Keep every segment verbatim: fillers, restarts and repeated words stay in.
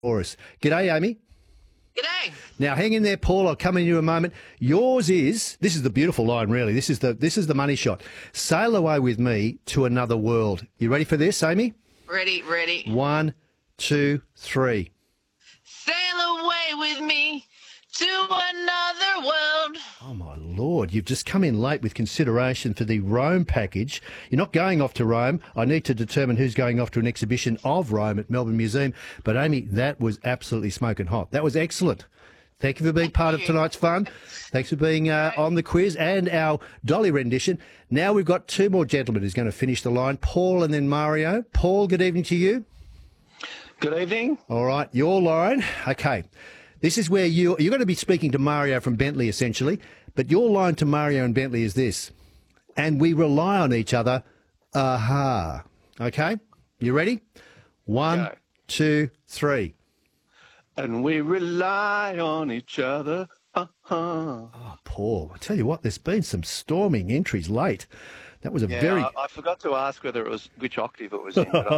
chorus. G'day, Amy. G'day. Now, hang in there, Paul. I'll come in you in a moment. Yours is, this is the beautiful line, really. This is the this is the money shot. Sail away with me to another world. You ready for this, Amy? Ready, ready. One, two, three. Sail away with me to another world. Oh, my Lord. You've just come in late with consideration for the Rome package. You're not going off to Rome. I need to determine who's going off to an exhibition of Rome at Melbourne Museum. But, Amy, that was absolutely smoking hot. That was excellent. Thank you for being part of tonight's fun. Thanks for being uh, on the quiz and our Dolly rendition. Now we've got two more gentlemen who's going to finish the line, Paul and then Mario. Paul, good evening to you. Good evening. All right, your line. Okay. This is where you, you're going to be speaking to Mario from Bentley, essentially. But your line to Mario and Bentley is this. And we rely on each other. Aha. Okay? You ready? One, Go. two, three. And we rely on each other. Uh-huh. Oh, Paul, I tell you what, there's been some storming entries late. That was a Yeah, very... I, I forgot to ask whether it was which octave it was in. But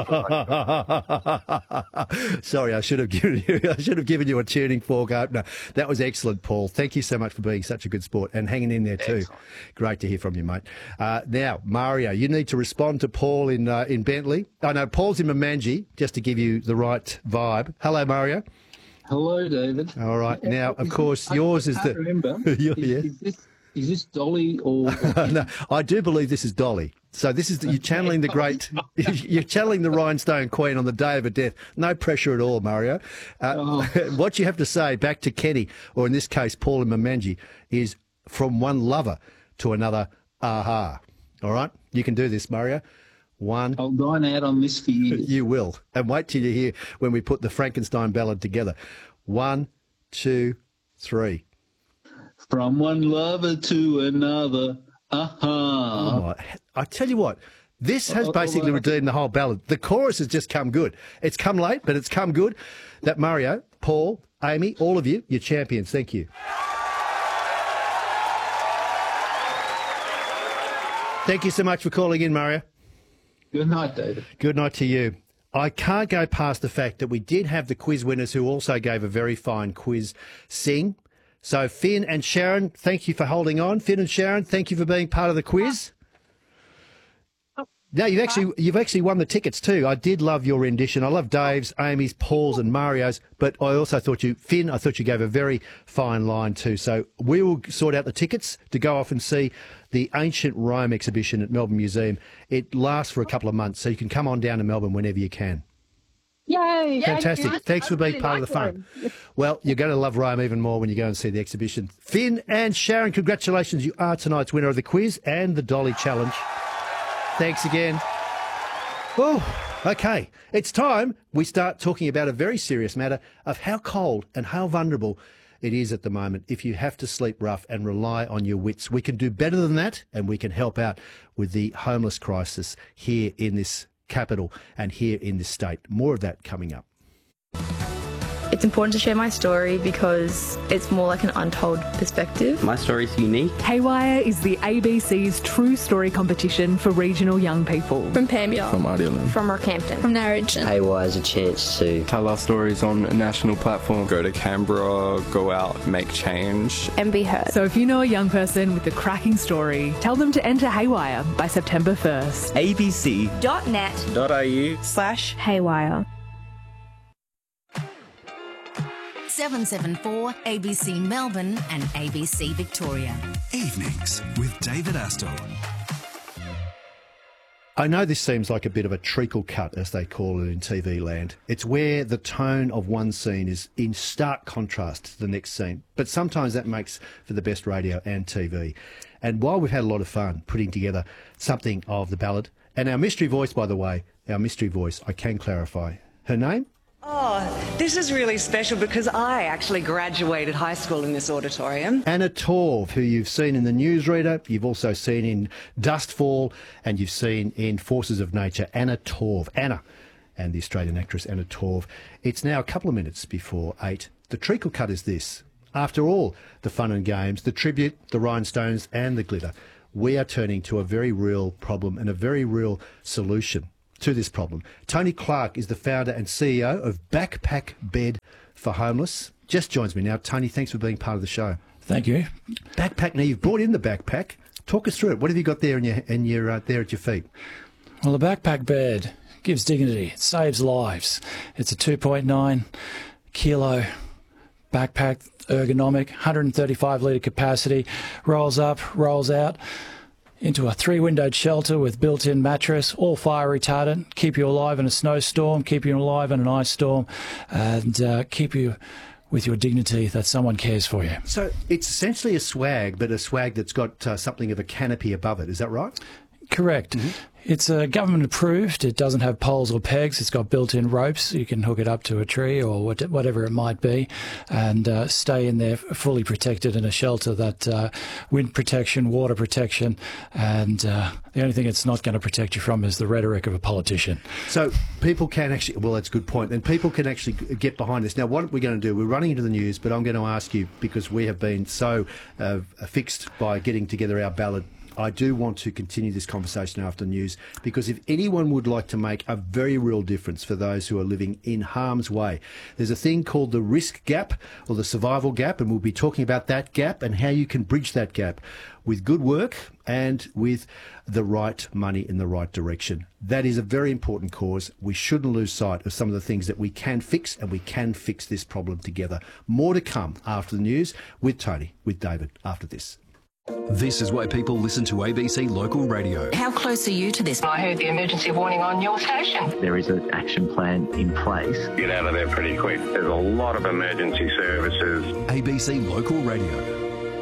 I thought Sorry, I should have given you. I should have given you a tuning fork opener. That was excellent, Paul. Thank you so much for being such a good sport and hanging in there too. Excellent. Great to hear from you, mate. Uh, now, Mario, you need to respond to Paul in uh, in Bentley. Oh no, Paul's in Mamanji, just to give you the right vibe. Hello, Mario. Hello, David. All right. Now, of course, I- yours I is can't the. remember. Yeah, is, yeah. is this is this Dolly or? No, I do believe this is Dolly. So this is the, you're channeling the great, you're channeling the Rhinestone Queen on the day of her death. No pressure at all, Mario. Uh, Oh. What you have to say back to Kenny, or in this case Paul and Mamanji, is from one lover to another. Aha! All right, you can do this, Mario. One. I'll dine out on this for years. You will, and wait till you hear when we put the Frankenstein ballad together. One, two, three. From one lover to another. Uh-huh. Oh my, I tell you what, this has Oh, oh, basically oh, redeemed the whole ballad. The chorus has just come good. It's come late, but it's come good. That Mario, Paul, Amy, all of you, you're champions. Thank you. Thank you so much for calling in, Mario. Good night, David. Good night to you. I can't go past the fact that we did have the quiz winners who also gave a very fine quiz sing. So Finn and Sharon, thank you for holding on. Finn and Sharon, thank you for being part of the quiz. No, you've actually you've actually won the tickets too. I did love your rendition. I love Dave's, Amy's, Paul's and Mario's, but I also thought you, Finn, I thought you gave a very fine line too. So we will sort out the tickets to go off and see the Ancient Rome exhibition at Melbourne Museum. It lasts for a couple of months, so you can come on down to Melbourne whenever you can. Yay! Fantastic. Thank you. Thanks for I being really part of like the fun. Rome. Well, you're going to love Rome even more when you go and see the exhibition. Finn and Sharon, congratulations. You are tonight's winner of the quiz and the Dolly Challenge. Thanks again. Oh, okay. It's time we start talking about a very serious matter of how cold and how vulnerable it is at the moment if you have to sleep rough and rely on your wits. We can do better than that, and we can help out with the homeless crisis here in this capital and here in this state. More of that coming up. It's important to share my story because it's more like an untold perspective. My story's unique. Haywire is the A B C's True Story competition for regional young people. From Pamela. From Ardelan. From Rockhampton. From Narrogin. Haywire is a chance to tell our stories on a national platform. Go to Canberra, go out, make change. And be heard. So if you know a young person with a cracking story, tell them to enter Haywire by September first. abc dot net dot a u slash Haywire. seven seven four A B C Melbourne and A B C Victoria. Evenings with David Astor. I know this seems like a bit of a treacle cut, as they call it in T V land. It's where the tone of one scene is in stark contrast to the next scene. But sometimes that makes for the best radio and T V. And while we've had a lot of fun putting together something of the ballad, and our mystery voice, by the way, our mystery voice, I can clarify. Her name? Oh, this is really special because I actually graduated high school in this auditorium. Anna Torv, who you've seen in the Newsreader, you've also seen in Dustfall, and you've seen in Forces of Nature. Anna Torv. Anna, and the Australian actress Anna Torv. It's now a couple of minutes before eight. The treacle cut is this. After all the fun and games, the tribute, the rhinestones and the glitter, we are turning to a very real problem and a very real solution. to this problem. Tony Clark is the founder and C E O of Backpack Bed for Homeless. Just joins me now. Tony, thanks for being part of the show. Thank you. Backpack. Now you've brought in the backpack. Talk us through it. What have you got there in your in your uh, there at your feet? Well, the backpack bed gives dignity. It saves lives. It's a two point nine kilo backpack, ergonomic, one hundred thirty-five litre capacity, rolls up, rolls out into a three-windowed shelter with built-in mattress, all fire retardant, keep you alive in a snowstorm, keep you alive in an ice storm, and uh, keep you with your dignity that someone cares for you. So it's essentially a swag, but a swag that's got uh, something of a canopy above it. Is that right? Correct. Mm-hmm. It's uh, government approved. It doesn't have poles or pegs. It's got built-in ropes. You can hook it up to a tree or what, whatever it might be, and uh, stay in there fully protected in a shelter that uh, wind protection, water protection, and uh, the only thing it's not going to protect you from is the rhetoric of a politician. So people can actually, well, that's a good point, and people can actually get behind this. Now, what we're going to do, we're running into the news, but I'm going to ask you, because we have been so uh, fixed by getting together our ballot, I do want to continue this conversation after the news, because if anyone would like to make a very real difference for those who are living in harm's way, there's a thing called the risk gap or the survival gap, and we'll be talking about that gap and how you can bridge that gap with good work and with the right money in the right direction. That is a very important cause. We shouldn't lose sight of some of the things that we can fix, and we can fix this problem together. More to come after the news with Tony, with David, after this. This is why people listen to A B C Local Radio. How close are you to this? I heard the emergency warning on your station. There is an action plan in place. Get out of there pretty quick. There's a lot of emergency services. A B C Local Radio.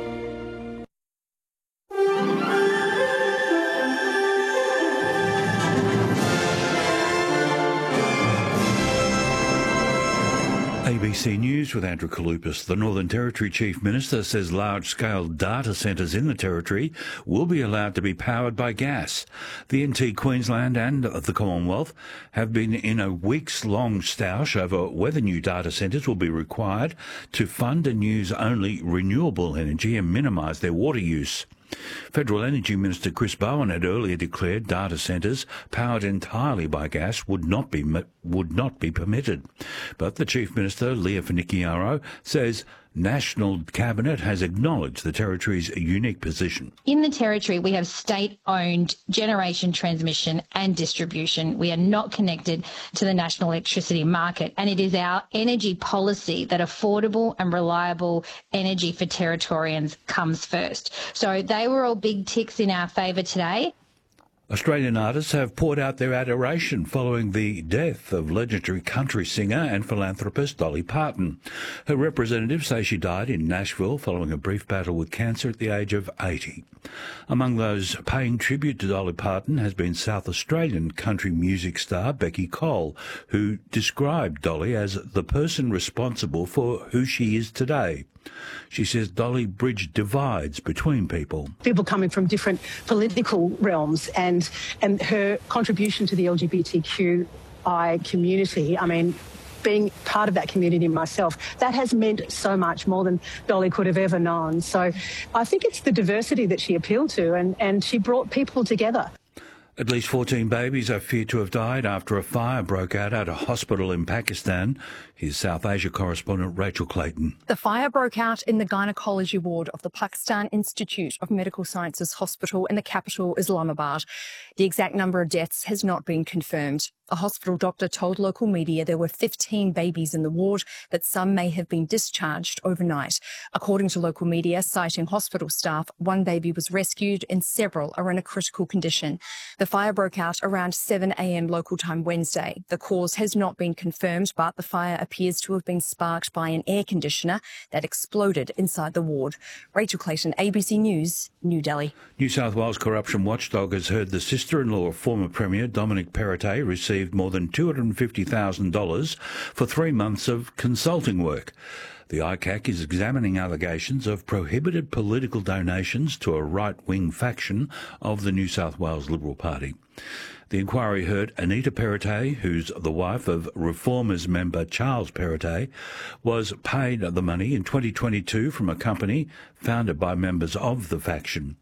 A B C News with Andrew Kalupas. The Northern Territory Chief Minister says large-scale data centres in the Territory will be allowed to be powered by gas. The N T Queensland and the Commonwealth have been in a weeks-long stoush over whether new data centres will be required to fund and use only renewable energy and minimise their water use. Federal Energy Minister Chris Bowen had earlier declared data centres powered entirely by gas would not be would not be permitted. But the Chief Minister, Leah Finnicchiaro, says National Cabinet has acknowledged the Territory's unique position. In the Territory, we have state-owned generation, transmission and distribution. We are not connected to the national electricity market, and it is our energy policy that affordable and reliable energy for Territorians comes first. So they were all big ticks in our favour today. Australian artists have poured out their adoration following the death of legendary country singer and philanthropist Dolly Parton. Her representatives say she died in Nashville following a brief battle with cancer at the age of eighty. Among those paying tribute to Dolly Parton has been South Australian country music star Becky Cole, who described Dolly as the person responsible for who she is today. She says Dolly bridged divides between people. People coming from different political realms, and and her contribution to the L G B T Q I community, I mean, being part of that community myself, that has meant so much more than Dolly could have ever known. So I think it's the diversity that she appealed to, and, and she brought people together. At least fourteen babies are feared to have died after a fire broke out at a hospital in Pakistan. Here's South Asia correspondent Rachel Clayton. The fire broke out in the gynecology ward of the Pakistan Institute of Medical Sciences Hospital in the capital, Islamabad. The exact number of deaths has not been confirmed. A hospital doctor told local media there were fifteen babies in the ward, but some may have been discharged overnight. According to local media, citing hospital staff, one baby was rescued and several are in a critical condition. The fire broke out around seven a m local time Wednesday. The cause has not been confirmed, but the fire appears to have been sparked by an air conditioner that exploded inside the ward. Rachel Clayton, A B C News, New Delhi. New South Wales corruption watchdog has heard the sister-in-law of former Premier Dominic Perrottet received more than two hundred fifty thousand dollars for three months of consulting work. The I C A C is examining allegations of prohibited political donations to a right-wing faction of the New South Wales Liberal Party. The inquiry heard Anita Perrottet, who's the wife of Reformers member Charles Perrottet, was paid the money in twenty twenty-two from a company founded by members of the faction.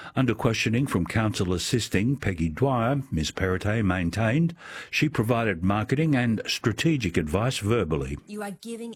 Under questioning from counsel assisting Peggy Dwyer, Miz Perrottet maintained she provided marketing and strategic advice verbally. You are giving